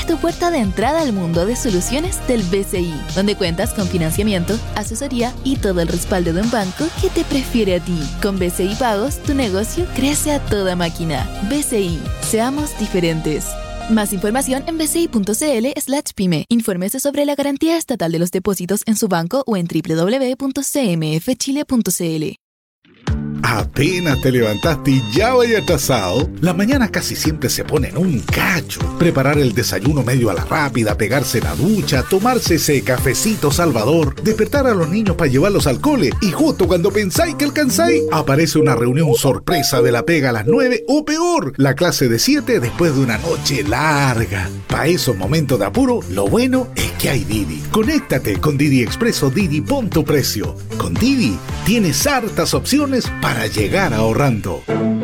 es tu puerta de entrada al mundo de soluciones del BCI, donde cuentas con financiamiento, asesoría y todo el respaldo de un banco que te prefiere a ti. Con BCI Pagos, tu negocio crece a toda máquina. BCI, seamos diferentes. Más información en bci.cl/pyme. Infórmese sobre la garantía estatal de los depósitos en su banco o en www.cmfchile.cl. Apenas te levantaste y ya vaya atrasado. Las mañanas casi siempre se ponen un cacho. Preparar el desayuno medio a la rápida, pegarse la ducha, tomarse ese cafecito salvador, despertar a los niños para llevarlos al cole y justo cuando pensáis que alcanzáis, aparece una reunión sorpresa de la pega a las 9 o peor, la clase de 7 después de una noche larga. Para esos momentos de apuro, lo bueno es que hay Didi. Conéctate con Didi Express o Didi Pon tu Precio. Con Didi tienes hartas opciones para llegar ahorrando.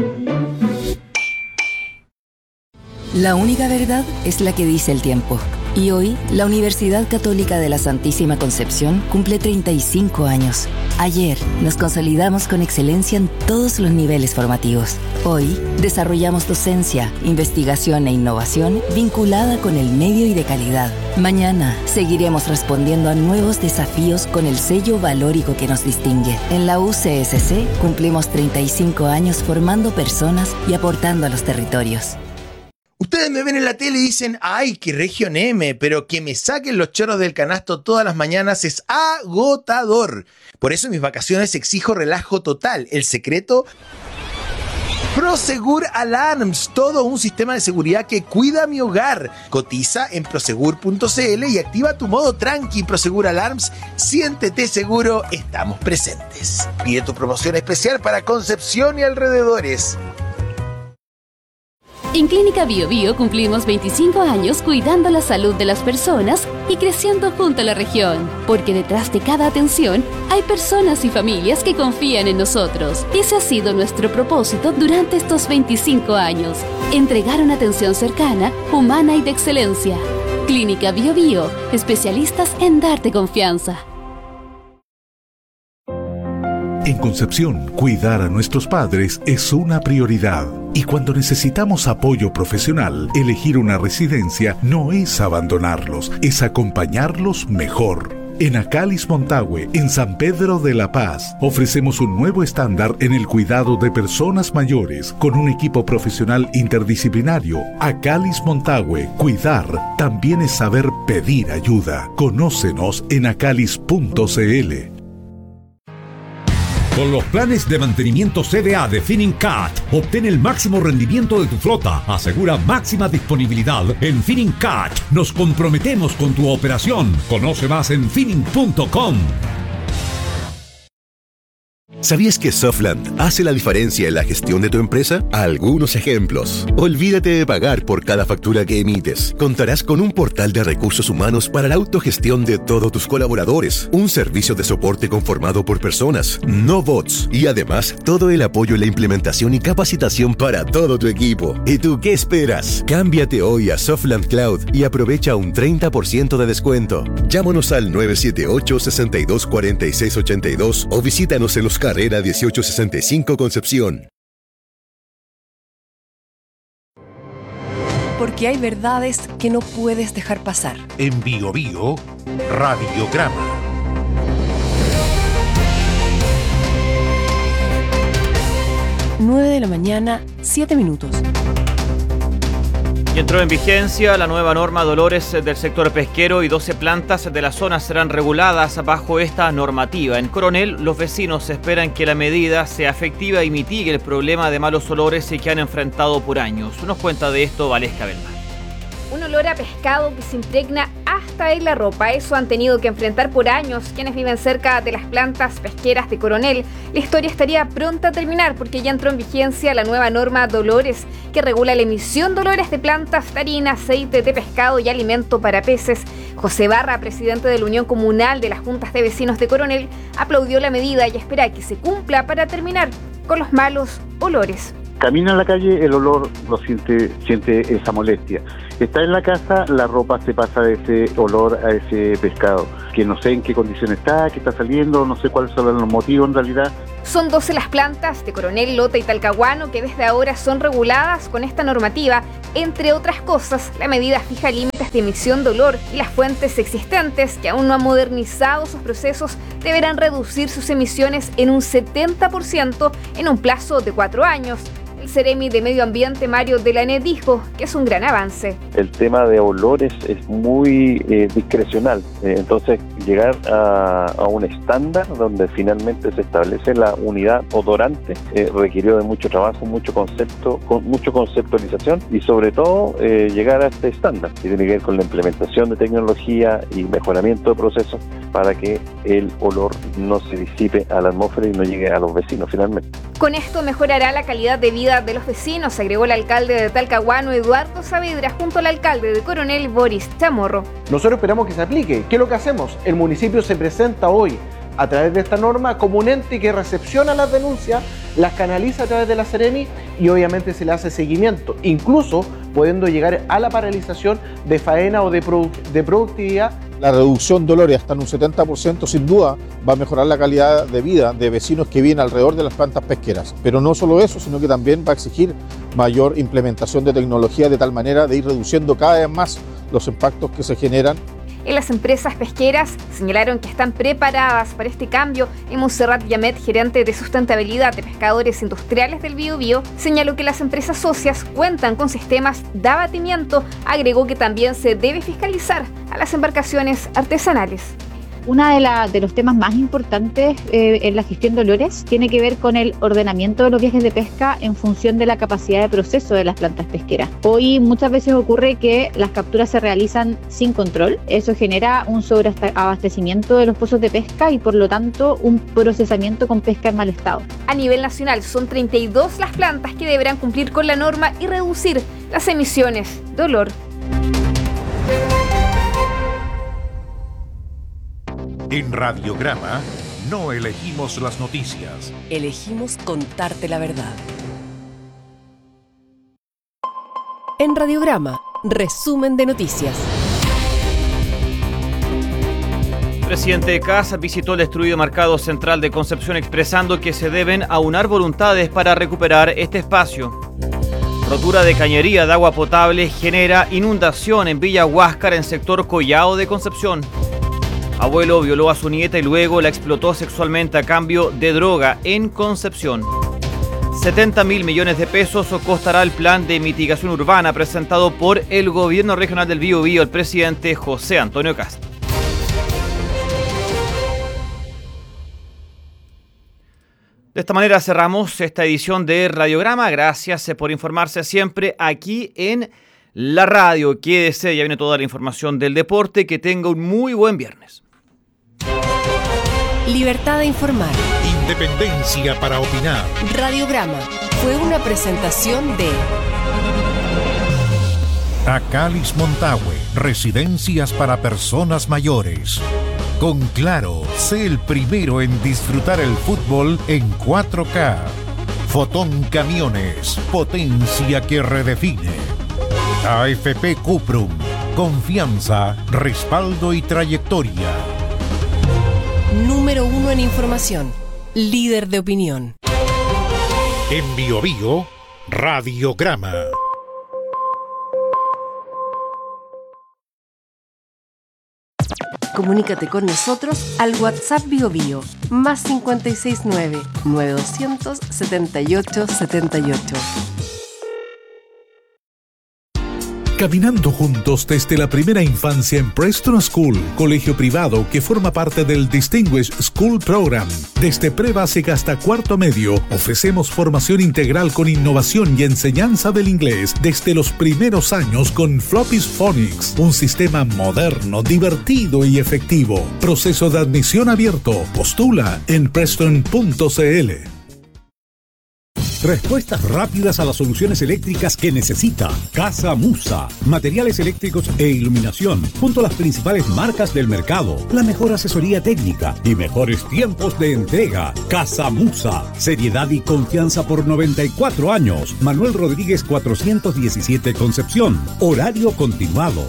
La única verdad es la que dice el tiempo. Y hoy, la Universidad Católica de la Santísima Concepción cumple 35 años. Ayer, nos consolidamos con excelencia en todos los niveles formativos. Hoy, desarrollamos docencia, investigación e innovación vinculada con el medio y de calidad. Mañana, seguiremos respondiendo a nuevos desafíos con el sello valórico que nos distingue. En la UCSC, cumplimos 35 años formando personas y aportando a los territorios. Ustedes me ven en la tele y dicen, ¡ay, qué Región M! Pero que me saquen los chorros del canasto todas las mañanas es agotador. Por eso en mis vacaciones exijo relajo total. El secreto, Prosegur Alarms, todo un sistema de seguridad que cuida mi hogar. Cotiza en prosegur.cl y activa tu modo tranqui. Prosegur Alarms, siéntete seguro, estamos presentes. Pide tu promoción especial para Concepción y alrededores. En Clínica Bio Bio cumplimos 25 años cuidando la salud de las personas y creciendo junto a la región, porque detrás de cada atención hay personas y familias que confían en nosotros. Ese ha sido nuestro propósito durante estos 25 años, entregar una atención cercana, humana y de excelencia. Clínica Bio Bio, especialistas en darte confianza. En Concepción, cuidar a nuestros padres es una prioridad. Y cuando necesitamos apoyo profesional, elegir una residencia no es abandonarlos, es acompañarlos mejor. En Acalis Montague, en San Pedro de la Paz, ofrecemos un nuevo estándar en el cuidado de personas mayores con un equipo profesional interdisciplinario. Acalis Montague, cuidar también es saber pedir ayuda. Conócenos en acalis.cl. Con los planes de mantenimiento CDA de Finincat, obtén el máximo rendimiento de tu flota. Asegura máxima disponibilidad en Finincat. Nos comprometemos con tu operación. Conoce más en Fining.com. ¿Sabías que Softland hace la diferencia en la gestión de tu empresa? Algunos ejemplos. Olvídate de pagar por cada factura que emites. Contarás con un portal de recursos humanos para la autogestión de todos tus colaboradores, un servicio de soporte conformado por personas, no bots, y además todo el apoyo en la implementación y capacitación para todo tu equipo. ¿Y tú qué esperas? Cámbiate hoy a Softland Cloud y aprovecha un 30% de descuento. Llámanos al 978-624682 o visítanos en los Carrera 1865 Concepción. Porque hay verdades que no puedes dejar pasar. En Bio Bio, Radiograma. Nueve de la mañana, 7 minutos. Y entró en vigencia la nueva norma Dolores del sector pesquero y 12 plantas de la zona serán reguladas bajo esta normativa. En Coronel, los vecinos esperan que la medida sea efectiva y mitigue el problema de malos olores que han enfrentado por años. Nos cuenta de esto Valesca Belmar. Un olor a pescado que se impregna hasta en la ropa. Eso han tenido que enfrentar por años quienes viven cerca de las plantas pesqueras de Coronel. La historia estaría pronta a terminar porque ya entró en vigencia la nueva norma Dolores que regula la emisión de olores de plantas, de harina, aceite de pescado y alimento para peces. José Barra, presidente de la Unión Comunal de las Juntas de Vecinos de Coronel, aplaudió la medida y espera que se cumpla para terminar con los malos olores. Camina en la calle, el olor lo siente esa molestia. está en la casa, la ropa se pasa de ese olor a ese pescado, que no sé en qué condición está, que está saliendo, no sé cuáles son los motivos en realidad. Son 12 las plantas de Coronel, Lota y Talcahuano que desde ahora son reguladas con esta normativa. Entre otras cosas, la medida fija límites de emisión de olor y las fuentes existentes, que aún no han modernizado sus procesos, deberán reducir sus emisiones en un 70% en un plazo de 4 años. El Ceremi de Medio Ambiente, Mario Delané, dijo que es un gran avance. El tema de olores es muy discrecional, entonces llegar a un estándar donde finalmente se establece la unidad odorante requirió de mucho trabajo, mucha conceptualización y sobre todo llegar a este estándar, que tiene que ver con la implementación de tecnología y mejoramiento de procesos para que el olor no se disipe a la atmósfera y no llegue a los vecinos finalmente. Con esto mejorará la calidad de vida de los vecinos, agregó el alcalde de Talcahuano, Eduardo Saavedra, junto al alcalde de Coronel, Boris Chamorro. Nosotros esperamos que se aplique. ¿Qué es lo que hacemos? El municipio se presenta hoy a través de esta norma como un ente que recepciona las denuncias, las canaliza a través de la Ceremi y obviamente se le hace seguimiento, incluso pudiendo llegar a la paralización de faena o de productividad. La reducción de olores hasta en un 70% sin duda va a mejorar la calidad de vida de vecinos que viven alrededor de las plantas pesqueras. Pero no solo eso, sino que también va a exigir mayor implementación de tecnología de tal manera de ir reduciendo cada vez más los impactos que se generan. En las empresas pesqueras señalaron que están preparadas para este cambio. Y Montserrat Yamet, gerente de sustentabilidad de pescadores industriales del Biobío, señaló que las empresas socias cuentan con sistemas de abatimiento. Agregó que también se debe fiscalizar a las embarcaciones artesanales. Uno de los temas más importantes en la gestión de olores tiene que ver con el ordenamiento de los viajes de pesca en función de la capacidad de proceso de las plantas pesqueras. Hoy muchas veces ocurre que las capturas se realizan sin control. Eso genera un sobreabastecimiento de los pozos de pesca y por lo tanto un procesamiento con pesca en mal estado. A nivel nacional son 32 las plantas que deberán cumplir con la norma y reducir las emisiones de olor. En Radiograma no elegimos las noticias. Elegimos contarte la verdad. En Radiograma, resumen de noticias. El presidente Kast visitó el destruido mercado central de Concepción expresando que se deben aunar voluntades para recuperar este espacio. Rotura de cañería de agua potable genera inundación en Villa Huáscar, en sector Collao de Concepción. Abuelo violó a su nieta y luego la explotó sexualmente a cambio de droga en Concepción. 70.000 millones de pesos costará el plan de mitigación urbana presentado por el gobierno regional del Biobío, el presidente José Antonio Kast. De esta manera cerramos esta edición de Radiograma. Gracias por informarse siempre aquí en la radio. Quédese, ya viene toda la información del deporte. Que tenga un muy buen viernes. Libertad de informar. Independencia para opinar. Radiograma fue una presentación de Acalis Montague, residencias para personas mayores. Con Claro, sé el primero en disfrutar el fútbol en 4K. Fotón Camiones, potencia que redefine. AFP Cuprum, confianza, respaldo y trayectoria. Número 1 en información, líder de opinión. En Biobío, Radiograma. Comunícate con nosotros al WhatsApp Biobío, más 569 9200 7878. Caminando juntos desde la primera infancia en Preston School, colegio privado que forma parte del Distinguished School Program. Desde pre-básica hasta cuarto medio, ofrecemos formación integral con innovación y enseñanza del inglés desde los primeros años con Floppy's Phonics, un sistema moderno, divertido y efectivo. Proceso de admisión abierto. Postula en preston.cl. Respuestas rápidas a las soluciones eléctricas que necesita. Casa Musa. Materiales eléctricos e iluminación, junto a las principales marcas del mercado. La mejor asesoría técnica y mejores tiempos de entrega. Casa Musa. Seriedad y confianza por 94 años. Manuel Rodríguez 417 Concepción. Horario continuado.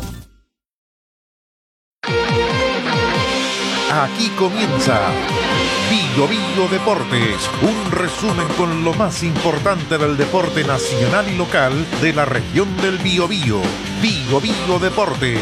Aquí comienza Bio Bio Deportes, un resumen con lo más importante del deporte nacional y local de la región del Biobío. Bio Bio Deportes.